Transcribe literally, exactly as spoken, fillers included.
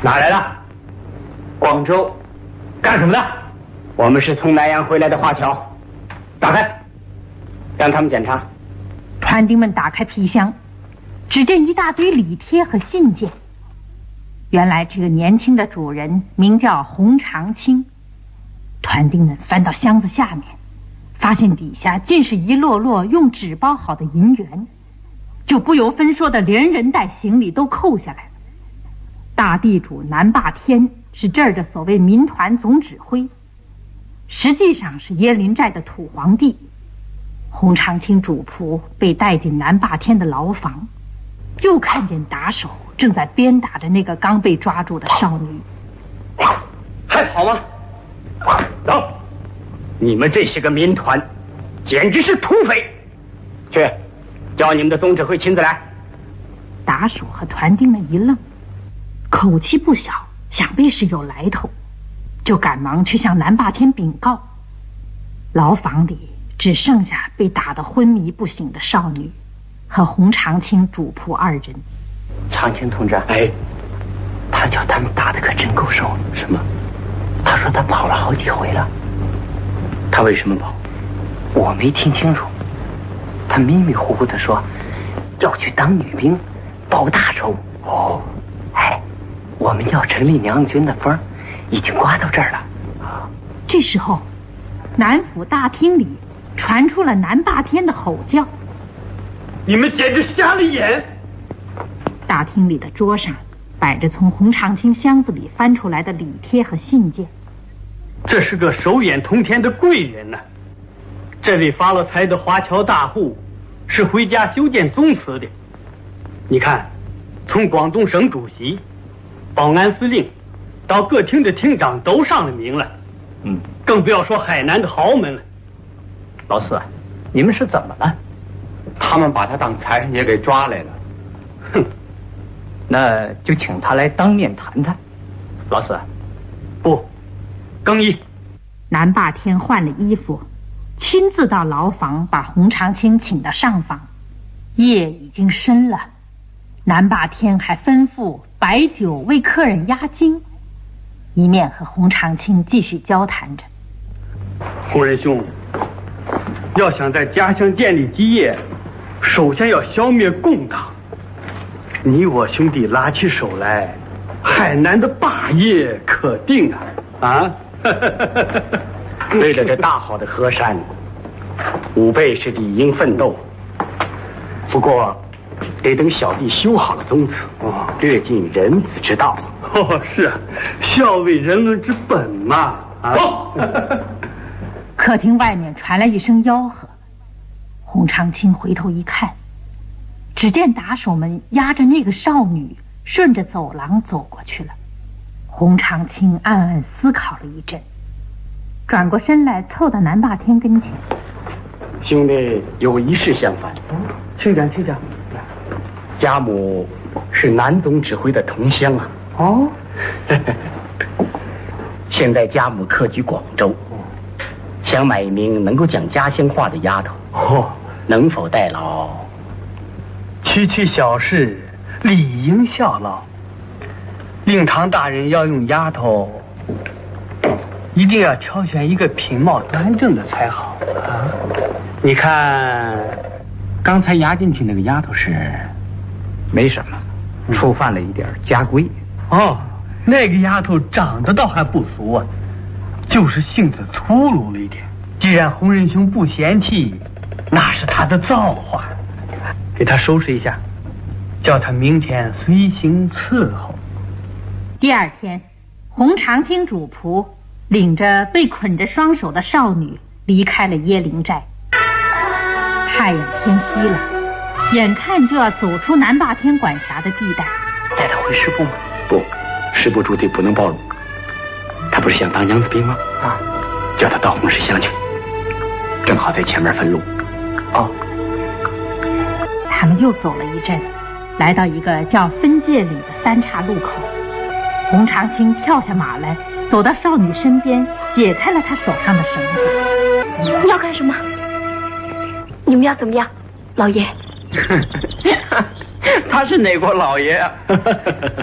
哪来的？ 广州。 干什么的？ 我们是从南阳回来的华侨。打开，让他们检查。 团丁们打开皮箱，只见一大堆礼贴和信件。原来这个年轻的主人名叫洪长青。团丁们翻到箱子下面，发现底下尽是一摞摞用纸包好的银元，就不由分说的连人带行李都扣下来。大地主南霸天是这儿的所谓民团总指挥，实际上是椰林寨的土皇帝。洪长青主仆被带进南霸天的牢房，又看见打手正在鞭打着那个刚被抓住的少女。 还跑吗？走！你们这些个民团简直是土匪！去，叫你们的总指挥亲自来。 打手和团丁们一愣，口气不小，想必是有来头，就赶忙去向南霸天禀告。牢房里只剩下被打得昏迷不醒的少女和洪长青主仆二人。 长青同志，哎，他叫他们打得可真够手。什么？他说他跑了好几回了。他为什么跑？我没听清楚。他迷迷糊糊地说要去当女兵，报大仇。哦，哎，我们要成立娘军的风已经刮到这儿了。 这时候，南府大厅里传出了南霸天的吼叫：“ 你们简直瞎了眼！” 大厅里的桌上摆着从洪长青箱子里翻出来的礼贴和信件。 这是个手眼通天的贵人呐、啊！这位发了财的华侨大户是回家修建宗祠的。你看，从广东省主席、保安司令到各厅的厅长都上了名了。嗯，更不要说海南的豪门了。 老四，你们是怎么了？ 他们把他当财神爷给抓来了。 哼，那就请他来当面谈谈。老四， 不，更衣。 南霸天换了衣服，亲自到牢房把洪长青请到上房。夜已经深了，南霸天还吩咐摆酒为客人压惊，一面和洪长青继续交谈着。 洪仁兄，要想在家乡建立基业，首先要消灭共党。你我兄弟拉起手来，海南的霸业可定啊！啊！ 为了这大好的河山，吾辈是理应奋斗。不过，得等小弟修好了宗祠，哦，略尽人子之道。 哦，是啊，孝为人伦之本嘛。啊！ 客厅外面传来一声吆喝，洪长青回头一看，只见打手们押着那个少女顺着走廊走过去了。洪长青暗暗思考了一阵，转过身来凑到南霸天跟前。 兄弟有一事相烦。 请讲，请讲。 家母是南总指挥的同乡啊。 哦。 现在家母客居广州，想买一名能够讲家乡话的丫头。哦，能否代劳？ 区区小事，理应效劳。令堂大人要用丫头，一定要挑选一个品貌端正的才好啊！你看，刚才押进去那个丫头是？ 没什么，触犯了一点家规。 哦，那个丫头长得倒还不俗啊，就是性子粗鲁了一点。既然洪仁兄不嫌弃，那是他的造化。给他收拾一下，叫他明天随行伺候。 第二天，洪长青主仆领着被捆着双手的少女离开了椰林寨。太阳偏西了，眼看就要走出南霸天管辖的地带。 带他回师部吗？不，师部驻地不能暴露。他不是想当娘子兵吗？啊，叫他到红石乡去，正好在前面分路。哦。 他们又走了一阵，来到一个叫分界岭的三岔路口。洪长青跳下马来，走到少女身边，解开了她手上的绳子。 你要干什么？你们要怎么样，老爷？ 他是哪国老爷啊？